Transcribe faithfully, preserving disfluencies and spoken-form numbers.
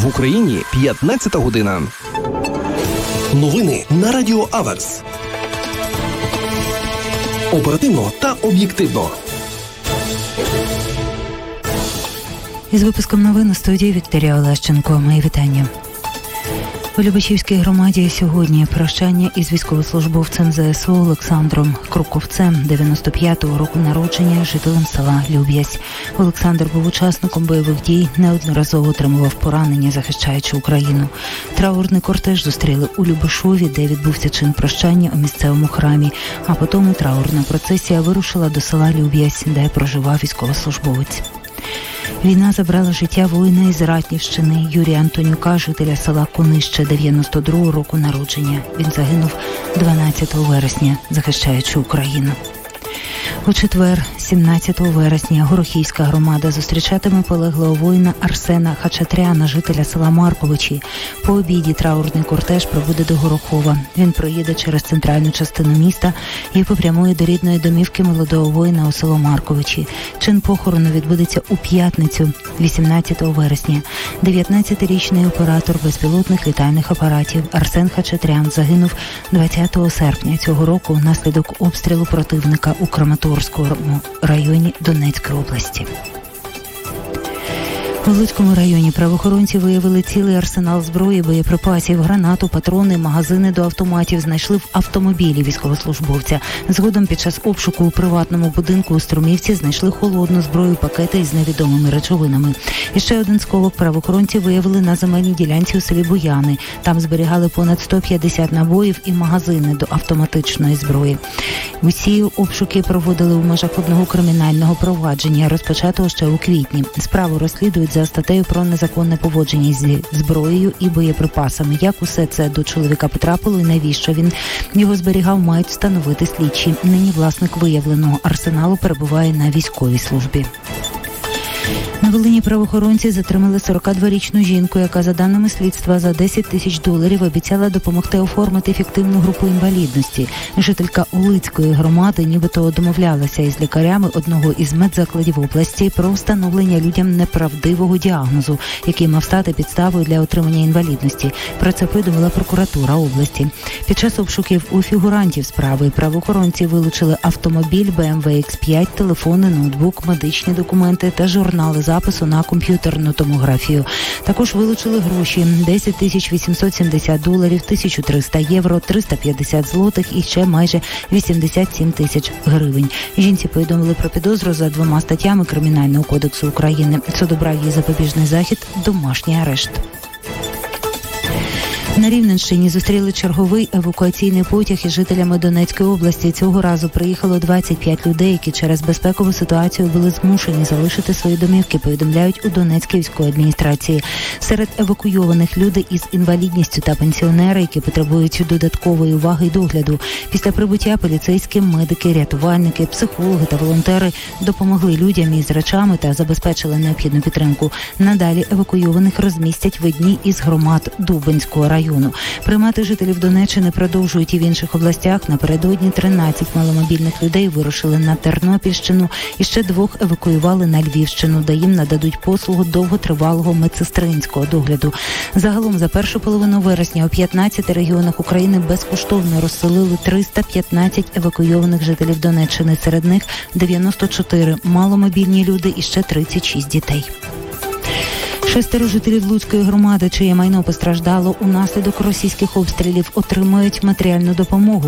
В Україні п'ятнадцята година. Новини на Радіо Аверс. Оперативно та об'єктивно. Із випуском новин у студії Вікторія Олещенко. Мої вітання. У Любешівській громаді сьогодні прощання із військовослужбовцем ЗСУ Олександром Круковцем, дев'яносто п'ятого року народження, жителем села Люб'язь. Олександр був учасником бойових дій, неодноразово отримував поранення, захищаючи Україну. Траурний кортеж зустріли у Любешові, де відбувся чин прощання у місцевому храмі, а потім траурна процесія вирушила до села Люб'язь, де проживав військовослужбовець. Війна забрала життя воїна із Ратнівщини Юрія Антонюка, жителя села Конище, дев'яносто другого року народження. Він загинув дванадцятого вересня, захищаючи Україну. У четвер, сімнадцятого вересня, Горохівська громада зустрічатиме полеглого воїна Арсена Хачатряна, жителя села Марковичі. По обіді траурний кортеж прибуде до Горохова. Він проїде через центральну частину міста і попрямує до рідної домівки молодого воїна у село Марковичі. Чин похорону відбудеться у п'ятницю, вісімнадцятого вересня. дев'ятнадцятирічний оператор безпілотних літальних апаратів Арсен Хачатрян загинув двадцятого серпня цього року внаслідок обстрілу противника у Краматорському районі Донецької області. У Луцькому районі правоохоронці виявили цілий арсенал зброї, боєприпасів, гранату, патрони, магазини до автоматів знайшли в автомобілі військовослужбовця. Згодом під час обшуку у приватному будинку у Струмівці знайшли холодну зброю, пакети із невідомими речовинами. І ще один сховок правоохоронці виявили на земельній ділянці у селі Буяни. Там зберігали понад сто п'ятдесят набоїв і магазини до автоматичної зброї. Усі обшуки проводили у межах одного кримінального провадження, розпочатого ще у квітні. Справу розслідують за статтею про незаконне поводження зі зброєю і боєприпасами. Як усе це до чоловіка потрапило і навіщо він його зберігав, мають встановити слідчі. Нині власник виявленого арсеналу перебуває на військовій службі. На Волині правоохоронці затримали сорокадворічну жінку, яка, за даними слідства, за десять тисяч доларів обіцяла допомогти оформити фіктивну групу інвалідності. Жителька Улицької громади нібито домовлялася із лікарями одного із медзакладів області про встановлення людям неправдивого діагнозу, який мав стати підставою для отримання інвалідності. Про це повідомила прокуратура області. Під час обшуків у фігурантів справи правоохоронці вилучили автомобіль бе ем ве ікс п'ять, телефони, ноутбук, медичні документи та журнали запису на комп'ютерну томографію. Також вилучили гроші – десять тисяч вісімсот сімдесят доларів, тисяча триста євро, триста п'ятдесят злотих і ще майже вісімдесят сім тисяч гривень. Жінці повідомили про підозру за двома статтями Кримінального кодексу України. Суд обрав їй запобіжний захід – домашній арешт. На Рівненщині зустріли черговий евакуаційний потяг із жителями Донецької області. Цього разу приїхало двадцять п'ять людей, які через безпекову ситуацію були змушені залишити свої домівки, повідомляють у Донецькій військовій адміністрації. Серед евакуйованих люди із інвалідністю та пенсіонери, які потребують додаткової уваги і догляду. Після прибуття поліцейські, медики, рятувальники, психологи та волонтери допомогли людям із речами та забезпечили необхідну підтримку. Надалі евакуйованих розмістять в одній із громад Дубенського району. Приймати жителів Донеччини продовжують і в інших областях. Напередодні тринадцять маломобільних людей вирушили на Тернопільщину і ще двох евакуювали на Львівщину, де їм нададуть послугу довготривалого медсестринського догляду. Загалом за першу половину вересня у п'ятнадцяти регіонах України безкоштовно розселили триста п'ятнадцять евакуйованих жителів Донеччини. Серед них дев'яносто чотири маломобільні люди і ще тридцять шість дітей. Шестеро жителів Луцької громади, чиє майно постраждало унаслідок російських обстрілів, отримують матеріальну допомогу.